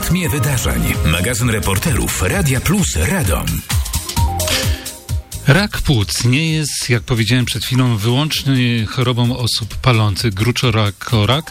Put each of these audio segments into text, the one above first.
rytmie wydarzeń. Magazyn reporterów Radia Plus Radom. Rak płuc nie jest, jak powiedziałem przed chwilą, wyłącznie chorobą osób palących. Gruczorakorak,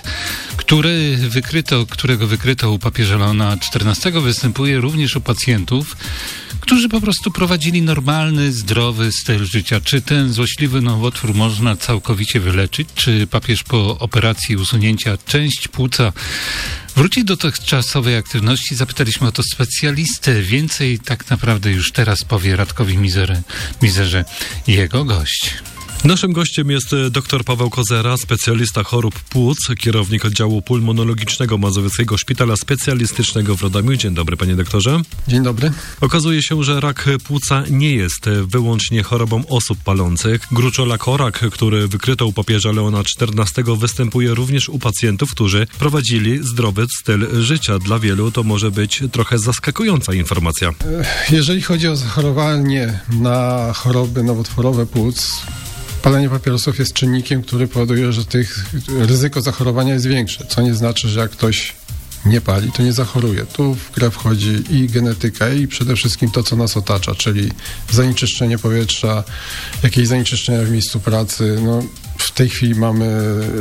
którego wykryto u papieża Leona XIV, występuje również u pacjentów, którzy po prostu prowadzili normalny, zdrowy styl życia. Czy ten złośliwy nowotwór można całkowicie wyleczyć? Czy papież po operacji usunięcia części płuca wróci do dotychczasowej aktywności? Zapytaliśmy o to specjalistę. Więcej tak naprawdę już teraz powie Radkowi Mizerze jego gość. Naszym gościem jest dr Paweł Kozera, specjalista chorób płuc, kierownik oddziału pulmonologicznego Mazowieckiego Szpitala Specjalistycznego w Radomiu. Dzień dobry, panie doktorze. Dzień dobry. Okazuje się, że rak płuca nie jest wyłącznie chorobą osób palących. Gruczorakorak, który wykryto u papieża Leona XIV, występuje również u pacjentów, którzy prowadzili zdrowy styl życia. Dla wielu to może być trochę zaskakująca informacja. Jeżeli chodzi o zachorowanie na choroby nowotworowe płuc, palenie papierosów jest czynnikiem, który powoduje, że ryzyko zachorowania jest większe, co nie znaczy, że jak ktoś nie pali, to nie zachoruje. Tu w grę wchodzi i genetyka, i przede wszystkim to, co nas otacza, czyli zanieczyszczenie powietrza, jakieś zanieczyszczenia w miejscu pracy. W tej chwili mamy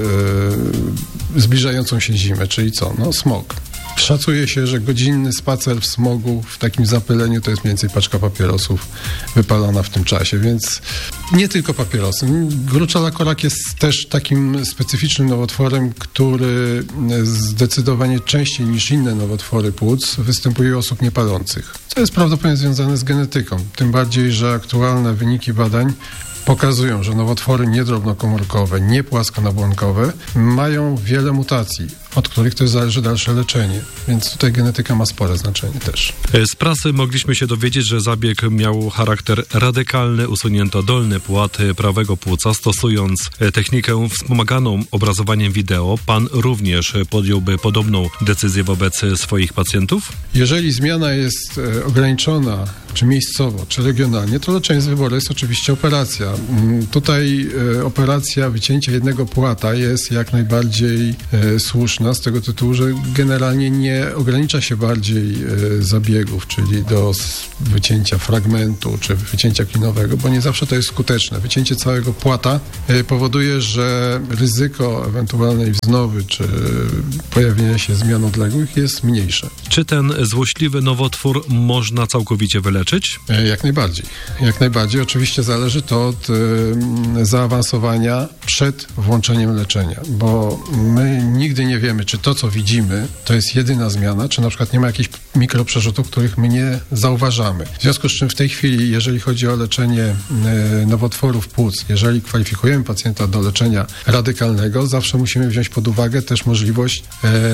zbliżającą się zimę, czyli co? Smog. Szacuje się, że godzinny spacer w smogu, w takim zapyleniu, to jest mniej więcej paczka papierosów wypalona w tym czasie, więc nie tylko papierosy. Gruczorakorak jest też takim specyficznym nowotworem, który zdecydowanie częściej niż inne nowotwory płuc występuje u osób niepalących, co jest prawdopodobnie związane z genetyką. Tym bardziej, że aktualne wyniki badań pokazują, że nowotwory niedrobnokomórkowe, niepłaskonabłonkowe mają wiele mutacji, od których też zależy dalsze leczenie. Więc tutaj genetyka ma spore znaczenie też. Z prasy mogliśmy się dowiedzieć, że zabieg miał charakter radykalny. Usunięto dolny płat prawego płuca, stosując technikę wspomaganą obrazowaniem wideo. Pan również podjąłby podobną decyzję wobec swoich pacjentów? Jeżeli zmiana jest ograniczona, czy miejscowo, czy regionalnie, to leczenie z wyboru jest oczywiście operacja. Tutaj operacja wycięcia jednego płata jest jak najbardziej słuszna z tego tytułu, że generalnie nie ogranicza się bardziej zabiegów, czyli do wycięcia fragmentu, czy wycięcia klinowego, bo nie zawsze to jest skuteczne. Wycięcie całego płata powoduje, że ryzyko ewentualnej wznowy, czy pojawienia się zmian odległych jest mniejsze. Czy ten złośliwy nowotwór można całkowicie wyleczyć? Jak najbardziej. Jak najbardziej. Oczywiście zależy to od zaawansowania przed włączeniem leczenia, bo my nigdy nie wiemy, czy to, co widzimy, to jest jedyna zmiana, czy na przykład nie ma jakichś mikroprzerzutów, których my nie zauważamy. W związku z czym w tej chwili, jeżeli chodzi o leczenie nowotworów płuc, jeżeli kwalifikujemy pacjenta do leczenia radykalnego, zawsze musimy wziąć pod uwagę też możliwość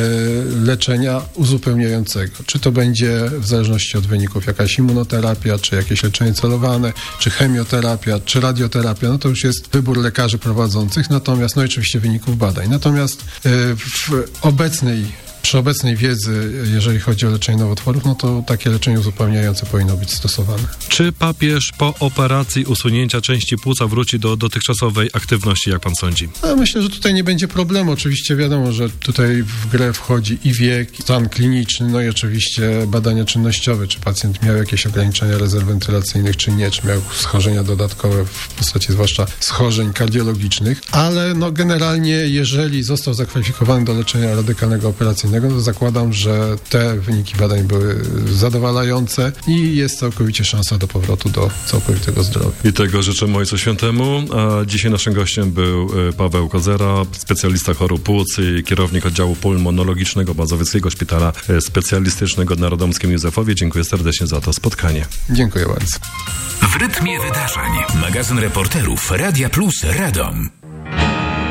leczenia uzupełniającego. Czy to będzie w zależności od wyników jakaś immunoterapia, czy jakieś leczenie celowane, czy chemioterapia, czy radioterapia, to już jest wybór lekarzy prowadzących, natomiast i oczywiście wyników badań. Natomiast przy obecnej wiedzy, jeżeli chodzi o leczenie nowotworów, to takie leczenie uzupełniające powinno być stosowane. Czy papież po operacji usunięcia części płuca wróci do dotychczasowej aktywności, jak pan sądzi? Myślę, że tutaj nie będzie problemu. Oczywiście wiadomo, że tutaj w grę wchodzi i wiek, i stan kliniczny, i oczywiście badania czynnościowe, czy pacjent miał jakieś ograniczenia rezerw wentylacyjnych, czy nie, czy miał schorzenia dodatkowe w postaci zwłaszcza schorzeń kardiologicznych, ale generalnie jeżeli został zakwalifikowany do leczenia radykalnego operacyjnego, to zakładam, że te wyniki badań były zadowalające i jest całkowicie szansa do powrotu do całkowitego zdrowia. I tego życzymy Ojcu Świętemu. A dzisiaj naszym gościem był Paweł Kozera, specjalista chorób płuc i kierownik oddziału pulmonologicznego Mazowieckiego Szpitala Specjalistycznego na Radomskim Józefowie. Dziękuję serdecznie za to spotkanie. Dziękuję bardzo. W rytmie wydarzeń. Magazyn reporterów Radia Plus Radom.